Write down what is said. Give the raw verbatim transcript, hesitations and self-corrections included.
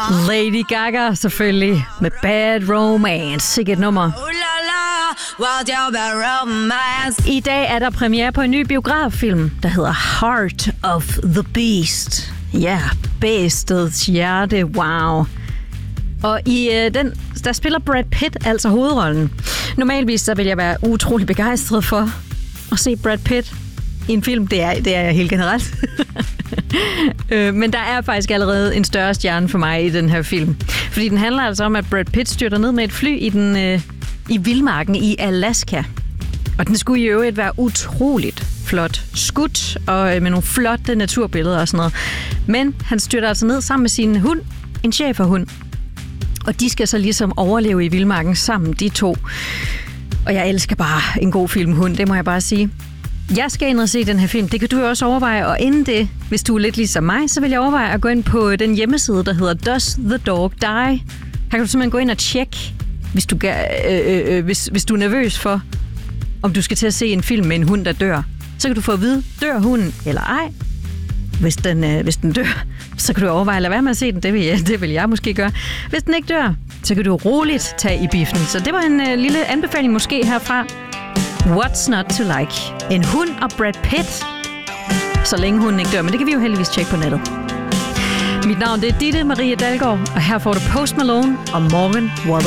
Lady Gaga selvfølgelig med Bad Romance. Sikkert nummer. I dag er der premiere på en ny biograffilm, der hedder Heart of the Beast. Ja, bæstets hjerte, wow. Og i øh, den, der spiller Brad Pitt altså hovedrollen. Normalvis så vil jeg være utrolig begejstret for at se Brad Pitt i en film. Det er, det er jeg helt generelt. øh, men der er faktisk allerede en større stjerne for mig i den her film. Fordi den handler altså om, at Brad Pitt styrter ned med et fly i, den, øh, i vildmarken i Alaska. Og den skulle i øvrigt være utroligt flot skudt, og øh, med nogle flotte naturbilleder og sådan noget. Men han styrter altså ned sammen med sin hund, en schæferhund. Og de skal så ligesom overleve i vildmarken sammen, de to. Og jeg elsker bare en god filmhund, det må jeg bare sige. Jeg skal ind og se den her film, det kan du også overveje. Og inden det, hvis du er lidt ligesom mig, så vil jeg overveje at gå ind på den hjemmeside, der hedder Does the Dog Die? Her kan du simpelthen gå ind og tjekke, hvis du, øh, øh, hvis, hvis du er nervøs for, om du skal til at se en film med en hund, der dør. Så kan du få at vide, dør hunden eller ej. Hvis den, øh, hvis den dør, så kan du overveje at lade være med at se den. Det vil jeg, det vil jeg måske gøre. Hvis den ikke dør, så kan du roligt tage i biffen. Så det var en øh, lille anbefaling måske herfra. What's not to like? En hund og Brad Pitt. Så længe hunden ikke dør, men det kan vi jo heldigvis tjekke på nettet. Mit navn det er Ditte Marie Dalgaard, og her får du Post Malone og Morgan Wallen.